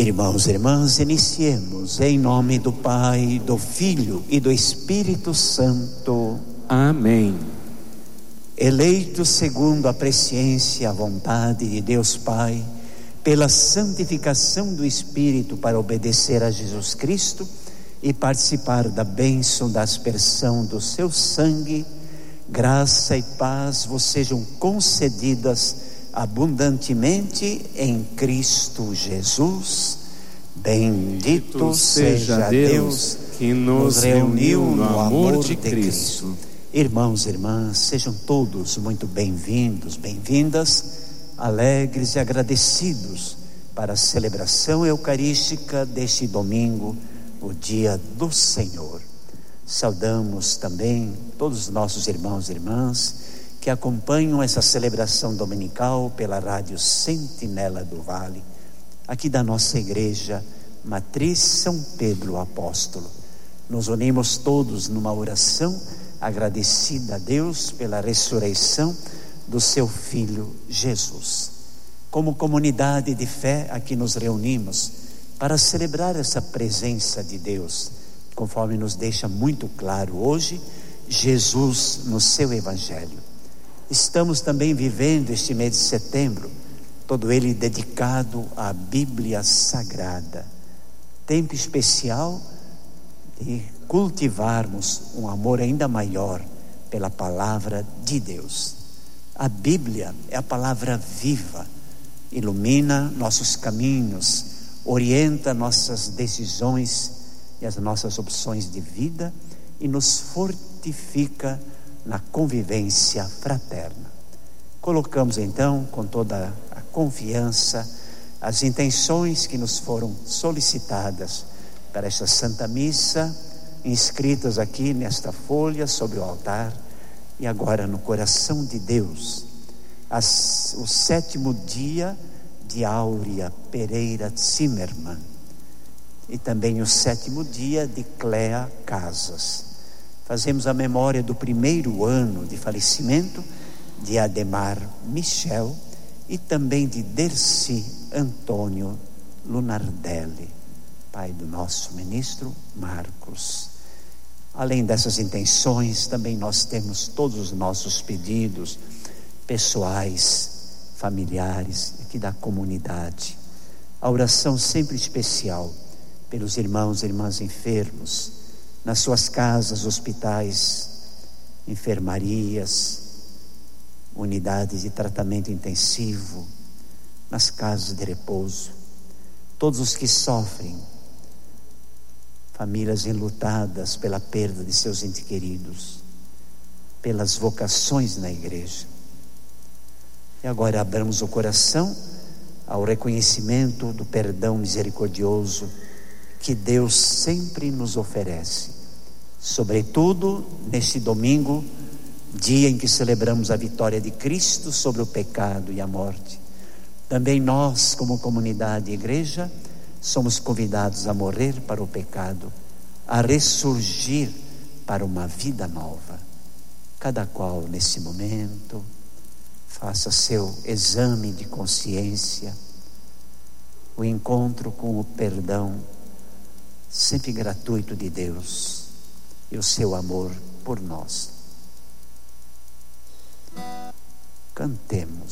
Irmãos e irmãs, iniciemos em nome do Pai, do Filho e do Espírito Santo. Amém. Eleitos segundo a presciência e a vontade de Deus Pai, pela santificação do Espírito para obedecer a Jesus Cristo e participar da bênção da aspersão do seu sangue, graça e paz vos sejam concedidas abundantemente em Cristo Jesus. Bendito seja Deus que nos reuniu no amor de Cristo. Irmãos e irmãs, sejam todos muito bem-vindos, bem-vindas, alegres e agradecidos para a celebração eucarística deste domingo, o dia do Senhor. Saudamos também todos os nossos irmãos e irmãs que acompanham essa celebração dominical pela Rádio Sentinela do Vale, aqui da nossa igreja Matriz São Pedro Apóstolo. Nos unimos todos numa oração agradecida a Deus pela ressurreição do seu Filho Jesus. Como comunidade de fé, aqui nos reunimos para celebrar essa presença de Deus, conforme nos deixa muito claro hoje Jesus no seu Evangelho. Estamos também vivendo este mês de setembro, todo ele dedicado à Bíblia Sagrada. Tempo especial de cultivarmos um amor ainda maior pela palavra de Deus. A Bíblia é a palavra viva, ilumina nossos caminhos, orienta nossas decisões e as nossas opções de vida e nos fortifica na convivência fraterna. Colocamos então com toda a confiança as intenções que nos foram solicitadas para esta Santa Missa, inscritas aqui nesta folha sobre o altar e agora no coração de Deus. O 7º dia de Áurea Pereira Zimmermann e também o 7º dia de Cléa Casas. Fazemos a memória do 1º ano de falecimento de Ademar Michel e também de Dercy Antônio Lunardelli, pai do nosso ministro Marcos. Além dessas intenções, também nós temos todos os nossos pedidos pessoais, familiares, aqui da comunidade. A oração sempre especial pelos irmãos e irmãs enfermos, nas suas casas, hospitais, enfermarias, unidades de tratamento intensivo, nas casas de repouso, todos os que sofrem, famílias enlutadas pela perda de seus entes queridos, pelas vocações na igreja. E agora abramos o coração ao reconhecimento do perdão misericordioso que Deus sempre nos oferece, sobretudo neste domingo, dia em que celebramos a vitória de Cristo sobre o pecado e a morte. Também nós, como comunidade e igreja, somos convidados a morrer para o pecado, a ressurgir para uma vida nova. Cada qual nesse momento faça seu exame de consciência, o encontro com o perdão sempre gratuito de Deus e o seu amor por nós. Cantemos.